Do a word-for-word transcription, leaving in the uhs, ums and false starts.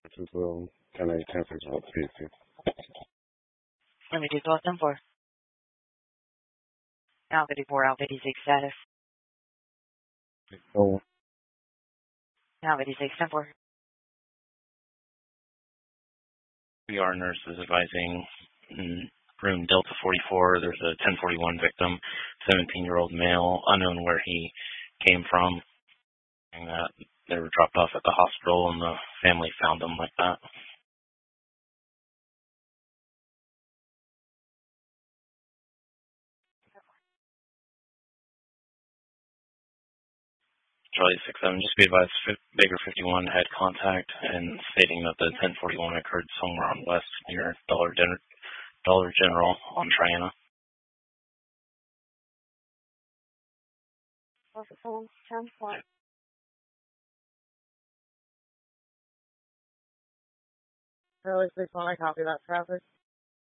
As well. ten eight, ten six, what fifty. Let me do twelve ten four. Now fifty-four, out fifty-six status. Oh, Now fifty-six ten four. We are nurses advising in room Delta forty-four. There's a ten forty-one victim, seventeen-year-old male, unknown where he came from, and that they were dropped off at the hospital, and the family found them like that. Charlie six seven, just be advised, Baker fifty-one had contact and stating that the ten forty-one occurred somewhere on west near Dollar, Gen- Dollar General on Triana. Really, please want to copy that traffic.